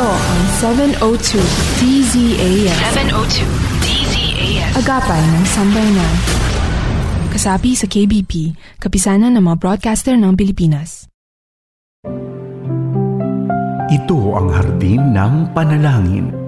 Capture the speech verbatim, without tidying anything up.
ang seven oh two D Z A S. seven oh two D Z A S. Agapay ng sambayanan. Kasapi sa K B P, kapisanan ng mga broadcaster ng Pilipinas. Ito ang hardin ng panalangin